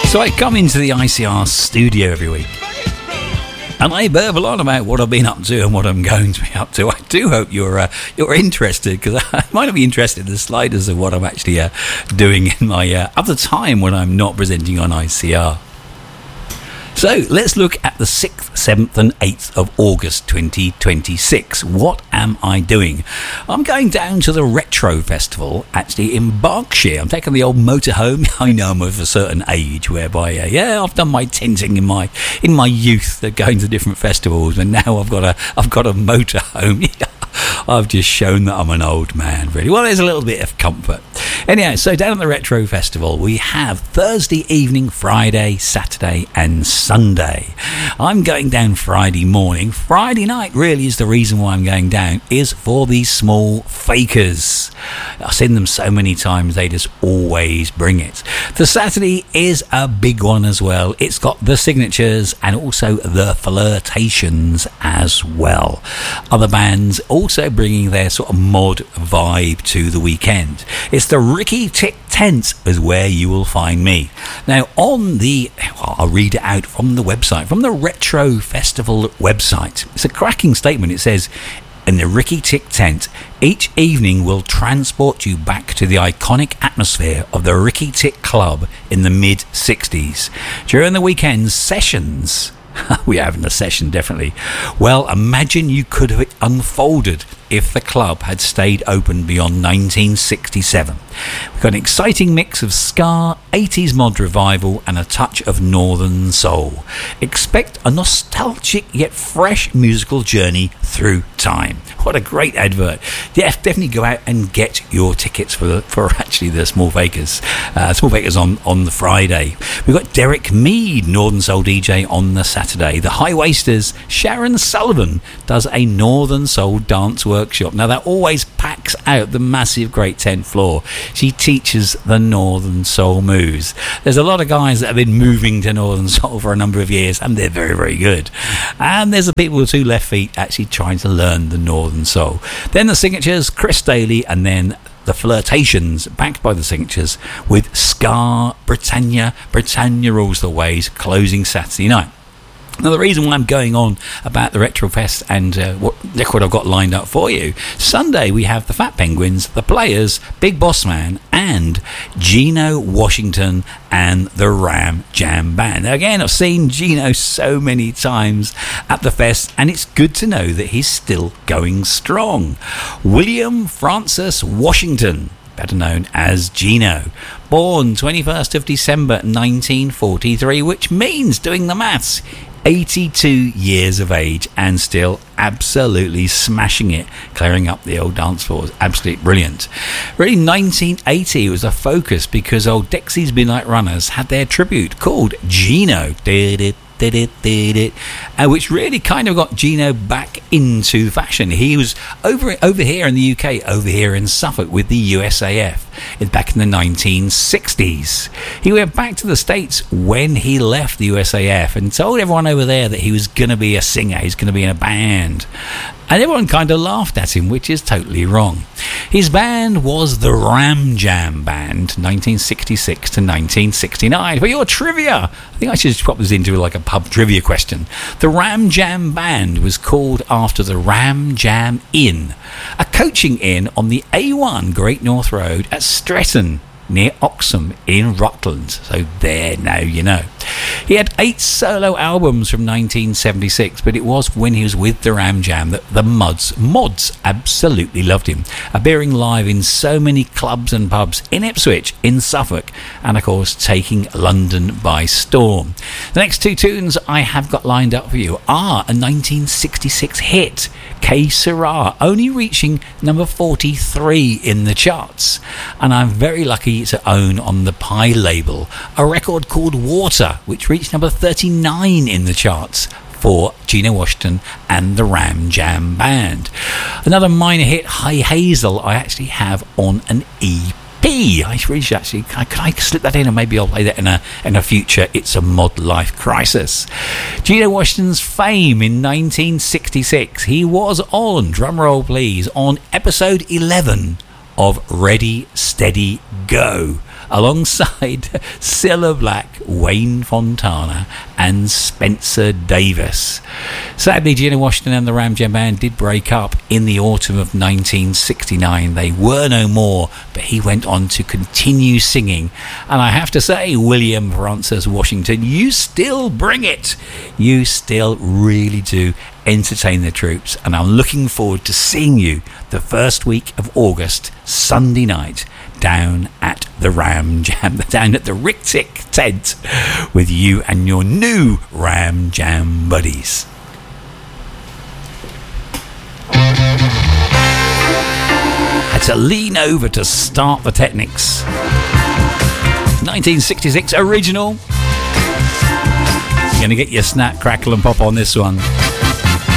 So I come into the ICR studio every week and I burble on about what I've been up to and what I'm going to be up to. I do hope you're interested, because I might be interested in the sliders of what I'm actually doing in my other time when I'm not presenting on ICR. So let's look at the 6th, 7th and 8th of August 2026. What am I doing? I'm going down to the Retro Festival, actually in Berkshire. I'm taking the old motorhome. I know I'm of a certain age whereby, I've done my tenting in my youth, going to different festivals, and now I've got a motorhome. I've just shown that I'm an old man, really. Well, there's a little bit of comfort. Anyhow, so down at the Retro Festival, we have Thursday evening, Friday, Saturday and Sunday. I'm going down Friday morning. Friday night really is the reason why I'm going down, is for these small fakers. I've seen them so many times, they just always bring it. The Saturday is a big one as well. It's got the Signatures and also the Flirtations as well. Other bands also bringing their sort of mod vibe to the weekend. It's the Ricky Tick Tent is where you will find me. Now I'll read it out from the website, from the Retro Festival website. It's a cracking statement. It says, in the Ricky Tick Tent, each evening will transport you back to the iconic atmosphere of the Ricky Tick Club in the mid-60s. During the weekend sessions, we're having a session, definitely. Well, imagine you could have unfolded if the club had stayed open beyond 1967. We've got an exciting mix of ska, 80s mod revival and a touch of northern soul. Expect a nostalgic yet fresh musical journey through time. What a great advert. Yeah, definitely go out and get your tickets for actually the Small Fakers. Small Fakers on the Friday. We've got Derek Mead, Northern Soul DJ, on the Saturday. The High Wasters, Sharon Sullivan, does a Northern Soul dance workshop. Now that always packs out the massive great 10th floor. She teaches the Northern Soul moves. There's a lot of guys that have been moving to Northern Soul for a number of years, and they're very, very good. And there's the people with 2 left feet actually trying to learn the Northern Soul. Then the Signatures, Chris Daly, and then the Flirtations, backed by the Signatures, with Ska, Britannia Rules the Waves, closing Saturday night. Now, the reason why I'm going on about the Retro Fest and what record I've got lined up for you, Sunday we have the Fat Penguins, the Players, Big Boss Man, and Gino Washington and the Ram Jam Band. Now, again, I've seen Gino so many times at the fest, and it's good to know that he's still going strong. William Francis Washington, better known as Gino, born 21st of December 1943, which means, doing the maths, 82 years of age and still absolutely smashing it, clearing up the old dance floors. Absolutely brilliant. Really, 1980 was a focus because old Dexy's Midnight Runners had their tribute called Gino, which really kind of got Gino back into fashion. He was over here in the UK, over here in Suffolk with the USAF back in the 1960s. He went back to the States when he left the USAF and told everyone over there that he was going to be a singer, he's going to be in a band. And everyone kind of laughed at him, which is totally wrong. His band was the Ram Jam Band, 1966 to 1969. For your trivia, I think I should just pop this into like a pub trivia question. The Ram Jam Band was called after the Ram Jam Inn, a coaching inn on the A1 Great North Road at Stretton, near Oxham in Rutland. So there, now you know. He had 8 solo albums from 1976, but it was when he was with the Ram Jam that the mods absolutely loved him, appearing live in so many clubs and pubs in Ipswich, in Suffolk, and of course taking London by storm. The next 2 tunes I have got lined up for you are a 1966 hit, Que Sera, only reaching number 43 in the charts, and I'm very lucky to own on the Pie label a record called Water, which reached number 39 in the charts for Gino Washington and the Ram Jam Band. Another minor hit, High Hazel, I actually have on an EP. I really should actually, can I slip that in, and maybe I'll play that in a future It's a Mod Life Crisis. Gino Washington's fame in 1966, he was on, drumroll please, on episode 11 of Ready, Steady, Go. alongside Cilla Black, Wayne Fontana and Spencer Davis. Sadly, Gina Washington and the Ram Jam Band did break up in the autumn of 1969. They were no more, but he went on to continue singing. And I have to say, William Francis Washington, you still bring it. You still really do entertain the troops, and I'm looking forward to seeing you the first week of August, Sunday night, down at the Ram Jam, down at the Rick Tick tent, with you and your new Ram Jam buddies. Had to lean over to start the Technics. 1966 original. You're going to get your snap, crackle and pop on this one.